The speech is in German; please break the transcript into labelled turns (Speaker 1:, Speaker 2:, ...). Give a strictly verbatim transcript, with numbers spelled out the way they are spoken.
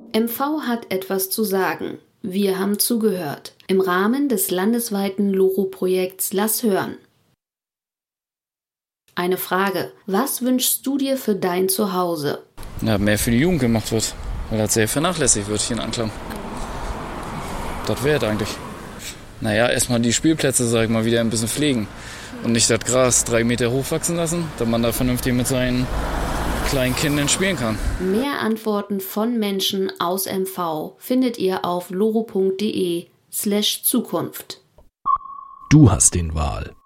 Speaker 1: M V hat etwas zu sagen. Wir haben zugehört. Im Rahmen des landesweiten Loro-Projekts Lass hören. Eine Frage. Was wünschst du dir für dein Zuhause?
Speaker 2: Ja, mehr für die Jugend gemacht wird, weil das sehr vernachlässigt wird hier in Anklam. Das wäre es eigentlich. Naja, erstmal die Spielplätze, sag ich mal, wieder ein bisschen pflegen. Und nicht das Gras drei Meter hochwachsen lassen, damit man da vernünftig mit seinen kleinen Kindern spielen kann.
Speaker 1: Mehr Antworten von Menschen aus M V findet ihr auf loro punkt de slash Zukunft.
Speaker 3: Du hast den Wahl.